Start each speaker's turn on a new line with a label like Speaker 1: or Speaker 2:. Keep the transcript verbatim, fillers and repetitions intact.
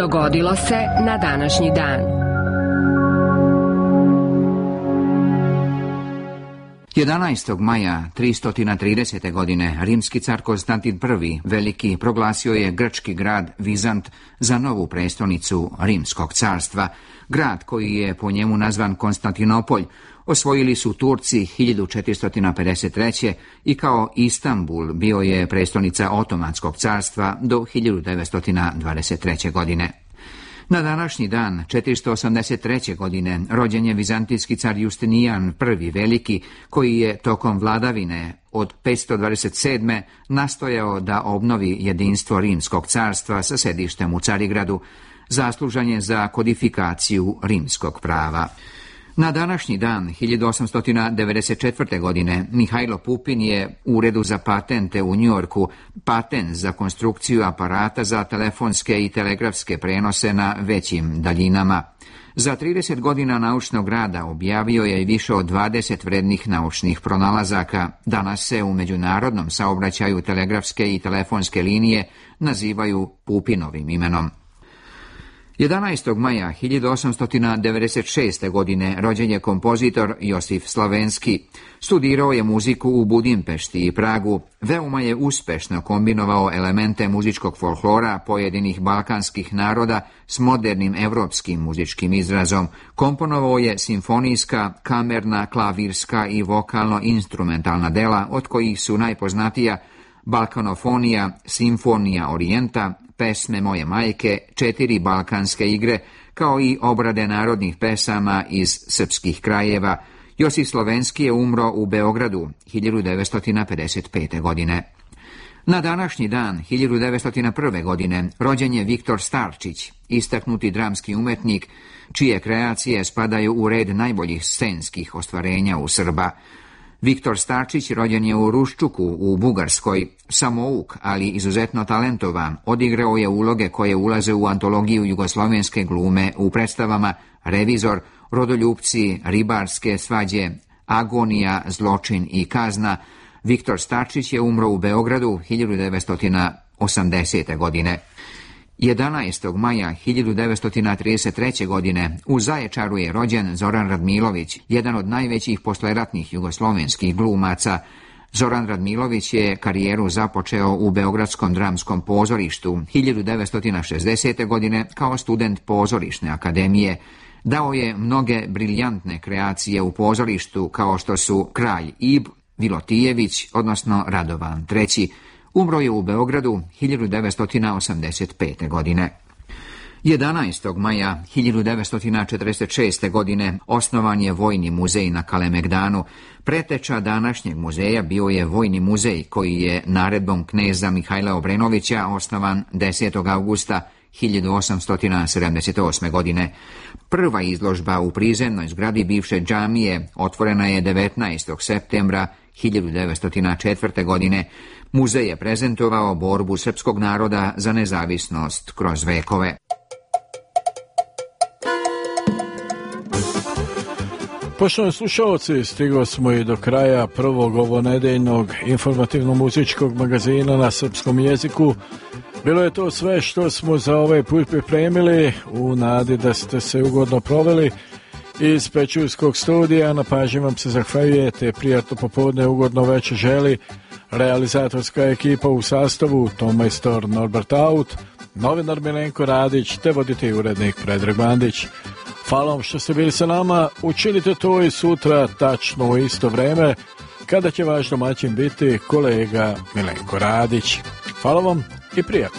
Speaker 1: Dogodilo se na današnji dan.
Speaker 2: jedanaestog maja tristo tridesete. godine rimski car Konstantin I. Veliki proglasio je grčki grad Vizant za novu prestonicu Rimskog carstva. Grad koji je po njemu nazvan Konstantinopolj osvojili su Turci hiljadu četiristo pedeset treće. i kao Istanbul bio je prestonica Otomanskog carstva do hiljadu devetsto dvadeset treće. godine. Na današnji dan, četiristo osamdeset treće. godine, rođen je vizantijski car Justinijan I. Veliki, koji je tokom vladavine od petsto dvadeset sedme. nastojao da obnovi jedinstvo Rimskog carstva sa sedištem u Carigradu, zaslužan je za kodifikaciju rimskog prava. Na današnji dan, hiljadu osamsto devedeset četvrte. godine, Mihajlo Pupin je u Uredu za patente u Njujorku patent za konstrukciju aparata za telefonske i telegrafske prenose na većim daljinama. Za trideset godina naučnog rada objavio je više od dvadeset vrednih naučnih pronalazaka. Danas se u međunarodnom saobraćaju telegrafske i telefonske linije nazivaju Pupinovim imenom. jedanaestog maja hiljadu osamsto devedeset šeste. godine rođen je kompozitor Josif Slavenski. Studirao je muziku u Budimpešti i Pragu. Veoma je uspešno kombinovao elemente muzičkog folklora pojedinih balkanskih naroda s modernim evropskim muzičkim izrazom. Komponovao je simfonijska, kamerna, klavirska i vokalno-instrumentalna dela, od kojih su najpoznatija Balkanofonija, Simfonija Orijenta, Pesme moje majke, četiri balkanske igre, kao i obrade narodnih pesama iz srpskih krajeva. Josif Slovenski je umro u Beogradu hiljadu devetsto pedeset pete. godine. Na današnji dan, hiljadu devetsto prve. godine, rođen je Viktor Starčić, istaknuti dramski umetnik, čije kreacije spadaju u red najboljih scenskih ostvarenja u Srba. Viktor Starčić rođen je u Ruščuku u Bugarskoj, samouk, ali izuzetno talentovan. Odigrao je uloge koje ulaze u antologiju jugoslovenske glume u predstavama Revizor, Rodoljupci, Ribarske svađe, Agonija, Zločin i kazna. Viktor Starčić je umro u Beogradu hiljadu devetsto osamdesete. godine. jedanaestog maja hiljadu devetsto trideset treće. godine u Zaječaru je rođen Zoran Radmilović, jedan od najvećih posleratnih jugoslovenskih glumaca. Zoran Radmilović je karijeru započeo u Beogradskom dramskom pozorištu hiljadu devetsto šezdesete. godine kao student pozorišne akademije. Dao je mnoge briljantne kreacije u pozorištu kao što su Kralj Ib, Vilotijević, odnosno Radovan treći. Umro je u Beogradu hiljadu devetsto osamdeset pete. godine. jedanaestog maja hiljadu devetsto četrdeset šeste. godine osnovan je Vojni muzej na Kalemegdanu. Preteča današnjeg muzeja bio je Vojni muzej koji je naredbom kneza Mihajla Obrenovića osnovan desetog avgusta hiljadu osamsto sedamdeset osme. godine. Prva izložba u prizemnoj zgradi bivše džamije otvorena je devetnaestog septembra hiljadu devetsto četvrte. godine. Muzej je prezentovao borbu srpskog naroda za nezavisnost kroz vekove.
Speaker 3: Poštovani slušalci, stigli smo i do kraja prvog ovonedeljnog informativno-muzičkog magazina na srpskom jeziku. Bilo je to sve što smo za ovaj put pripremili, u nadi da ste se ugodno proveli. Iz Pećurskog studija na pažnji vam se zahvaljujete, prijatno popodne, ugodno večer želi realizatorska ekipa u sastavu tonmajstor Norbert Aut, novinar Milenko Radić te voditelj i urednik Predrag Bandić. Hvala vam što ste bili sa nama, učinite to i sutra tačno u isto vreme kada će vaš domaćin biti kolega Milenko Radić. Hvala vam i prijatno.